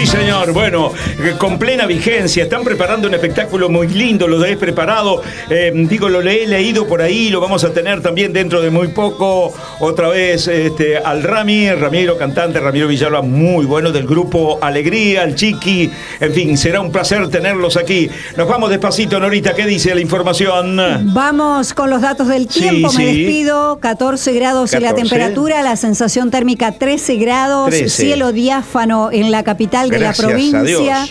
señor. Bueno, con plena vigencia. Están preparando un espectáculo muy lindo. Lo he preparado. Lo he leído por ahí. Lo vamos a tener también dentro de muy poco. Otra vez al Ramiro, cantante, Ramiro Villalba, muy bueno, del grupo Alegría, el Chiqui. En fin, será un placer tenerlos aquí. Nos vamos despacito, Norita. ¿Qué dice la información? Vamos con los datos del tiempo. Me despido. 14 grados en la temperatura. La sensación térmica 13 grados. Cielo diáfano en la capital de la provincia.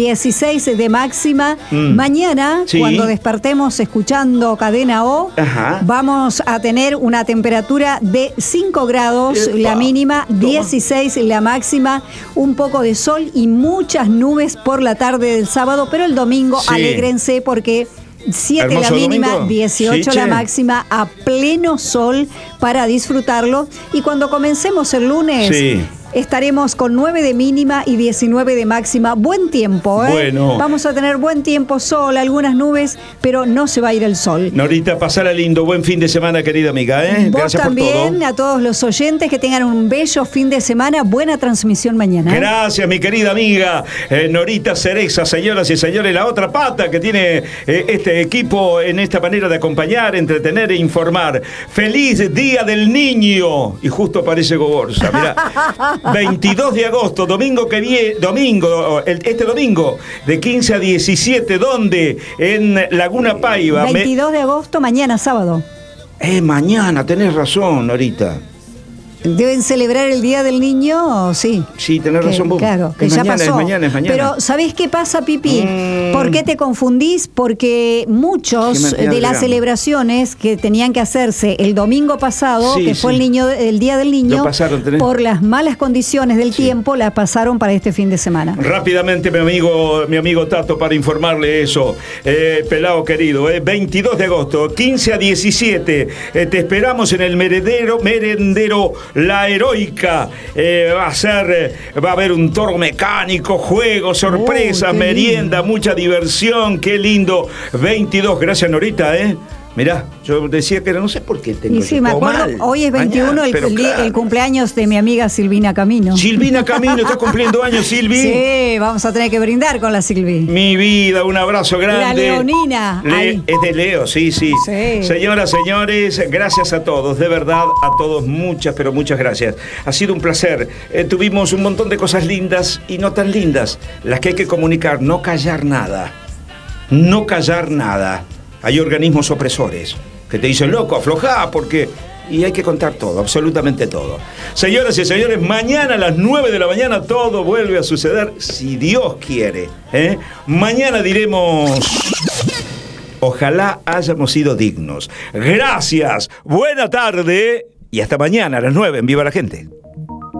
16 de máxima. Mañana, cuando despertemos escuchando Cadena O, vamos a tener una temperatura de 5 grados la mínima, 16 la máxima, un poco de sol y muchas nubes por la tarde del sábado, pero el domingo alégrense porque 7 la mínima, domingo. 18 la máxima, a pleno sol para disfrutarlo. Y cuando comencemos el lunes, estaremos con 9 de mínima y 19 de máxima. Buen tiempo, ¿eh? Bueno. Vamos a tener buen tiempo, sol, algunas nubes, pero no se va a ir el sol. Norita, pasala lindo. Buen fin de semana, querida amiga, ¿eh? Vos Gracias también, por todo. A todos los oyentes, que tengan un bello fin de semana. Buena transmisión mañana. Gracias, mi querida amiga Norita Cereza. Señoras y señores, la otra pata que tiene este equipo en esta manera de acompañar, entretener e informar. ¡Feliz Día del Niño! Y justo aparece Goborza, mirá. 22 de agosto, domingo que viene, este domingo, de 15 a 17, ¿dónde? En Laguna Paiva. 22 de agosto, mañana, sábado. Mañana, tenés razón, Norita. ¿Deben celebrar el Día del Niño? Sí. Sí, tenés razón vos. Claro, que es ya mañana, pasó. Es mañana. Pero, ¿sabés qué pasa, Pipi? ¿Por qué te confundís? Porque muchos de las celebraciones que tenían que hacerse el domingo pasado, que fue el Día del Niño, por las malas condiciones del tiempo, las pasaron para este fin de semana. Rápidamente, mi amigo Tato, para informarle eso. Pelao querido, 22 de agosto, 15 a 17, te esperamos en el merendero La Heroica. Va a haber un toro mecánico, juegos, sorpresas, merienda, mucha diversión. Qué lindo. 22, gracias, Norita, Mirá, yo decía que era, no sé por qué tengo me acuerdo, mal. Hoy es 21, el cumpleaños de mi amiga Silvina Camino. Silvina Camino, está cumpliendo años, Silvi. Sí, vamos a tener que brindar con la Silvi. Mi vida, un abrazo grande. La leonina. Es de Leo, sí. Señoras, señores, gracias a todos, de verdad, a todos, muchas, pero muchas gracias. Ha sido un placer. Tuvimos un montón de cosas lindas y no tan lindas, las que hay que comunicar, no callar nada. No callar nada. Hay organismos opresores que te dicen, loco, aflojá, porque... Y hay que contar todo, absolutamente todo. Señoras y señores, mañana a las 9 de la mañana todo vuelve a suceder, si Dios quiere. Mañana diremos... Ojalá hayamos sido dignos. Gracias, buena tarde y hasta mañana a las 9 en Viva la Gente.